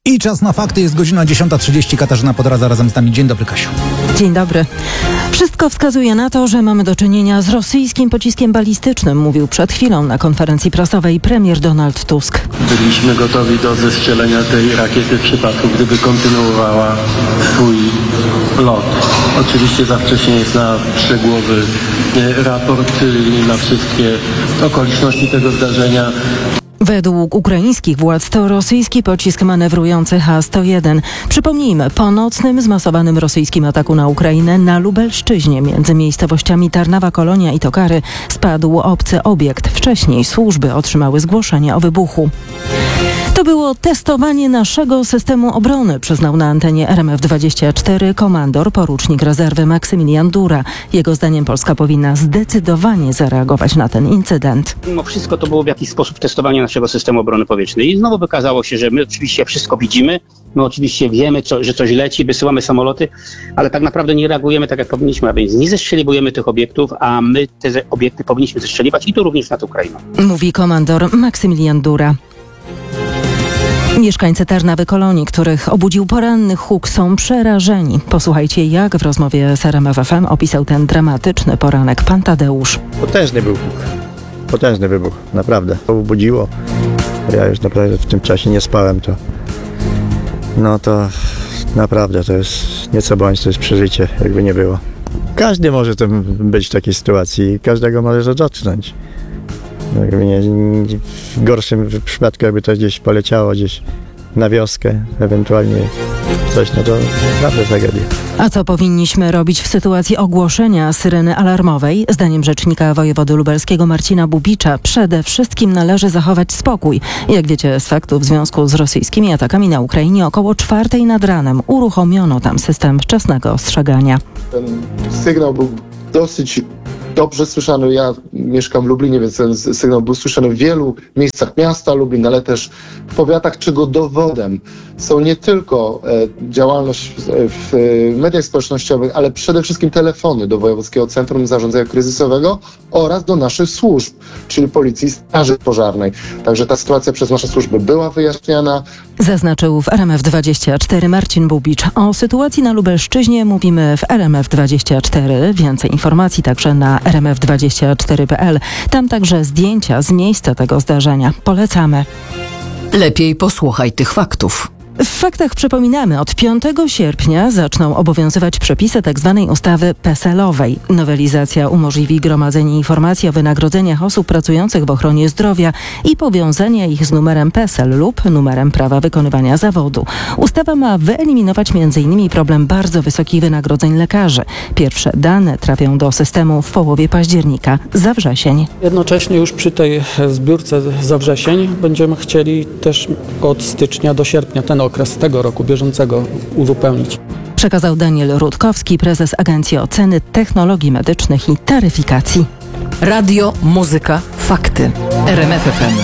I czas na fakty, jest godzina 10:30. Katarzyna Podradza razem z nami. Dzień dobry, Kasiu. Dzień dobry. Wszystko wskazuje na to, że mamy do czynienia z rosyjskim pociskiem balistycznym, mówił przed chwilą na konferencji prasowej premier Donald Tusk. Byliśmy gotowi do zestrzelenia tej rakiety w przypadku, gdyby kontynuowała swój lot. Oczywiście za wcześnie jest na szczegółowy raport i na wszystkie okoliczności tego zdarzenia. Według ukraińskich władz to rosyjski pocisk manewrujący H-101. Przypomnijmy, po nocnym, zmasowanym rosyjskim ataku na Ukrainę na Lubelszczyźnie między miejscowościami Tarnawa, Kolonia i Tokary spadł obcy obiekt. Wcześniej służby otrzymały zgłoszenie o wybuchu. To było testowanie naszego systemu obrony, przyznał na antenie RMF24 komandor, porucznik rezerwy Maksymilian Dura. Jego zdaniem Polska powinna zdecydowanie zareagować na ten incydent. Mimo wszystko to było w jakiś sposób testowanie naszego systemu obrony powietrznej. I znowu wykazało się, że my oczywiście wszystko widzimy, my oczywiście wiemy, że coś leci, wysyłamy samoloty, ale tak naprawdę nie reagujemy tak, jak powinniśmy, a więc nie zestrzeliwujemy tych obiektów, a my te obiekty powinniśmy zestrzeliwać i to również nad Ukrainą. Mówi komandor Maksymilian Dura. Mieszkańcy Tarnawy, Kolonii, których obudził poranny huk, są przerażeni. Posłuchajcie, jak w rozmowie z RMF FM opisał ten dramatyczny poranek pan Tadeusz. Potężny był huk. Potężny wybuch, naprawdę. To obudziło. Ja już naprawdę w tym czasie nie spałem, to naprawdę to jest nieco bądź, to jest przeżycie, jakby nie było. Każdy może tam być w takiej sytuacji, każdego może dotknąć. Jakby w gorszym przypadku, jakby to gdzieś poleciało gdzieś na wioskę, ewentualnie coś, to naprawdę tragedia. A co powinniśmy robić w sytuacji ogłoszenia syreny alarmowej? Zdaniem rzecznika wojewody lubelskiego Marcina Bubicza przede wszystkim należy zachować spokój. Jak wiecie z faktu, w związku z rosyjskimi atakami na Ukrainie około 4:00 nad ranem uruchomiono tam system wczesnego ostrzegania. Ten sygnał był dosyć dobrze słyszany. Ja mieszkam w Lublinie, więc ten sygnał był słyszany w wielu miejscach miasta Lublin, ale też w powiatach, czego dowodem są nie tylko działalność w mediach społecznościowych, ale przede wszystkim telefony do Wojewódzkiego Centrum Zarządzania Kryzysowego oraz do naszych służb, czyli Policji i Straży Pożarnej. Także ta sytuacja przez nasze służby była wyjaśniana. Zaznaczył w RMF24 Marcin Bubicz. O sytuacji na Lubelszczyźnie mówimy w RMF24. Więcej informacji także na rmf24.pl. Tam także zdjęcia z miejsca tego zdarzenia. Polecamy. Lepiej posłuchaj tych faktów. W faktach przypominamy, od 5 sierpnia zaczną obowiązywać przepisy tzw. ustawy PESEL-owej. Nowelizacja umożliwi gromadzenie informacji o wynagrodzeniach osób pracujących w ochronie zdrowia i powiązanie ich z numerem PESEL lub numerem prawa wykonywania zawodu. Ustawa ma wyeliminować m.in. problem bardzo wysokich wynagrodzeń lekarzy. Pierwsze dane trafią do systemu w połowie października, za wrzesień. Jednocześnie już przy tej zbiórce za wrzesień będziemy chcieli też od stycznia do sierpnia ten okres tego roku bieżącego uzupełnić. Przekazał Daniel Rutkowski, prezes Agencji Oceny Technologii Medycznych i Taryfikacji. Radio, muzyka, fakty. RMF FM.